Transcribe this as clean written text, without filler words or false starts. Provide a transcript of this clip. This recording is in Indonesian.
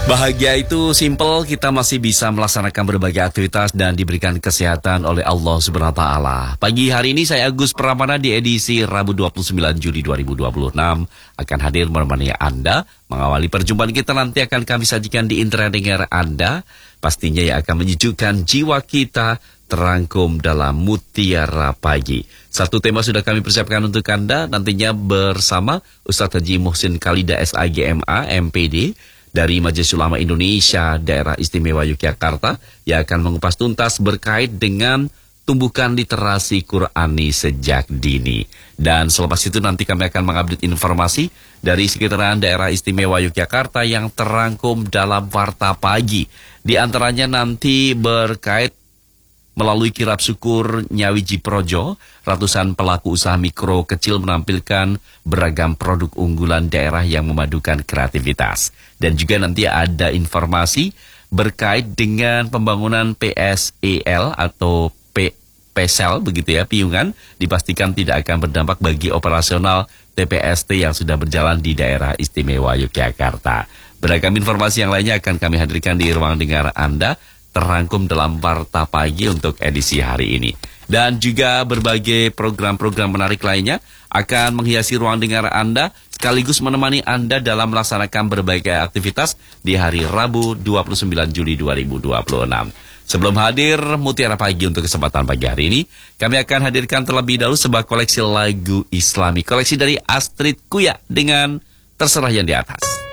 Bahagia itu simple, kita masih bisa melaksanakan berbagai aktivitas dan diberikan kesehatan oleh Allah Subhanahu wa Ta'ala. Pagi hari ini saya Agus Pramana di edisi Rabu 29 Juli 2026 akan hadir menemani Anda. Mengawali perjumpaan kita nanti akan kami sajikan di internet dengar Anda. Pastinya yang akan menyejukkan jiwa kita terangkum dalam Mutiara Pagi. Satu tema sudah kami persiapkan untuk Anda nantinya bersama Ustadz Haji Muhsin Khalida SAGMA MPD dari Majelis Ulama Indonesia Daerah Istimewa Yogyakarta yang akan mengupas tuntas berkait dengan tumbuhkan literasi Qurani sejak dini. Dan selepas itu nanti kami akan mengupdate informasi dari sekitaran Daerah Istimewa Yogyakarta yang terangkum dalam Warta Pagi. Di antaranya nanti berkait melalui kirab syukur Nyawiji Projo, ratusan pelaku usaha mikro kecil menampilkan beragam produk unggulan daerah yang memadukan kreativitas. Dan juga nanti ada informasi berkait dengan pembangunan PSEL atau PSEL begitu ya, Piungan, dipastikan tidak akan berdampak bagi operasional TPST yang sudah berjalan di Daerah Istimewa Yogyakarta. Beragam informasi yang lainnya akan kami hadirkan di ruang dengar Anda, terangkum dalam Warta Pagi untuk edisi hari ini. Dan juga berbagai program-program menarik lainnya akan menghiasi ruang dengar Anda, sekaligus menemani Anda dalam melaksanakan berbagai aktivitas di hari Rabu 29 Juli 2026. Sebelum hadir Mutiara Pagi untuk kesempatan pagi hari ini, kami akan hadirkan terlebih dahulu sebuah koleksi lagu Islami, koleksi dari Astrid Kuya dengan Terserah Yang di Atas.